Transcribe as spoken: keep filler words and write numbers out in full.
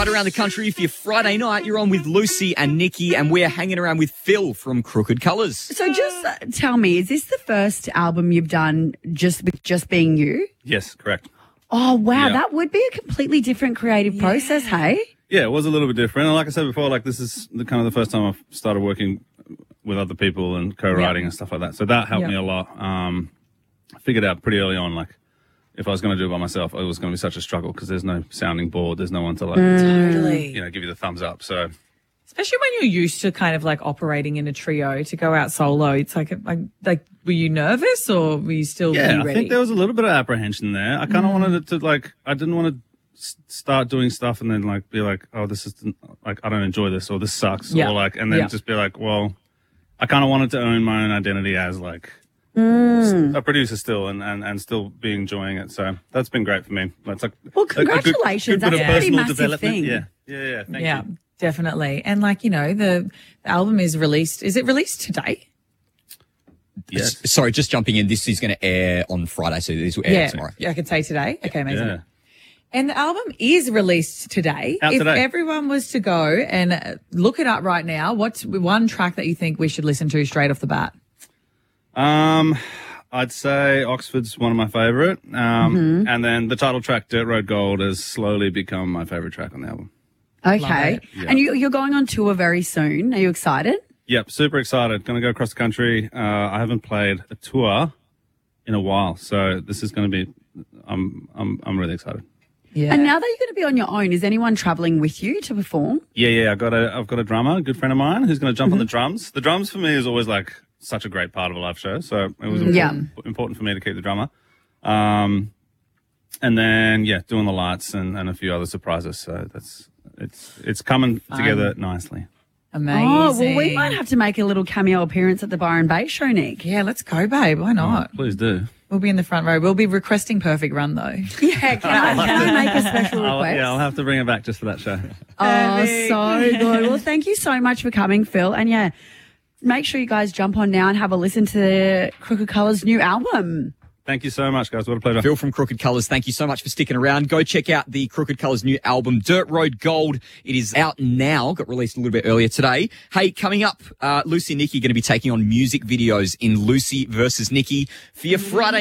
Right around the country for your Friday night, you're on with Lucy and Nikki, and we're hanging around with Phil from Crooked Colours. So just uh, tell me, is this the first album you've done just with just being you? Yes, correct. Oh, wow. Yeah. That would be a completely different creative process, hey? Yeah, it was a little bit different. And like I said before, like this is the kind of the first time I've started working with other people and co-writing Yeah. and stuff like that. So that helped Yeah. me a lot. Um, I figured out pretty early on, like, if I was going to do it by myself, it was going to be such a struggle because there's no sounding board. There's no one to, like, Totally. you know, give you the thumbs up. So, Especially when you're used to kind of like operating in a trio, to go out solo. It's like, like, like were you nervous or were you still yeah, really I ready? think there was a little bit of apprehension there. I kind of wanted it to, like, I didn't want to s- start doing stuff and then, like, be like, oh, this is, like, I don't enjoy this or this sucks. Yeah. Or, like, and then Yeah. just be like, well, I kind of wanted to own my own identity as, like, a producer still and, and, and still be enjoying it. So that's been great for me. That's like Well, a- a good- congratulations. good bit That's of a pretty personal massive development. thing. Yeah, yeah, yeah. Thank yeah, you. definitely. And like, you know, the, the album is released. Is it released today? Yes. S- Sorry, just jumping in. This is going to air on Friday, so this will air Yeah. tomorrow. I could say today. Okay, amazing. Yeah. And the album is released today. Out if today. everyone was to go and uh, look it up right now, what's one track that you think we should listen to straight off the bat? Um, I'd say Oxford's one of my favorite. Um, Mm-hmm. and then the title track, Dirt Road Gold, has slowly become my favorite track on the album. Okay. it. And you, you're going on tour very soon. Are you excited? Yep, super excited. Going to go across the country. Uh, I haven't played a tour in a while, so this is going to be. I'm I'm I'm really excited. Yeah. And now that you're going to be on your own, is anyone traveling with you to perform? Yeah, yeah. I got a I've got a drummer, a good friend of mine, who's going to jump Mm-hmm. on the drums. The drums for me is always like such a great part of a live show, so it was important, Yeah. important for me to keep the drummer. Um, and then yeah, doing the lights and, and a few other surprises. So that's it's it's coming together nicely. Amazing. Oh, well, we might have to make a little cameo appearance at the Byron Bay show, Nick. Yeah, let's go, babe. Why not? Please do. We'll be in the front row. We'll be requesting Perfect Run, though. Yeah, can I, can I make a special I'll, request? yeah, I'll have to bring it back just for that show. Oh, so good. Well, thank you so much for coming, Phil. And yeah, make sure you guys jump on now and have a listen to Crooked Colours' new album. Thank you so much, guys. What a pleasure. Phil from Crooked Colours, thank you so much for sticking around. Go check out the Crooked Colours new album, Dirt Road Gold. It is out now, got released a little bit earlier today. Hey, coming up, uh, Lucy and Nikki are going to be taking on music videos in Lucy versus Nikki for your Friday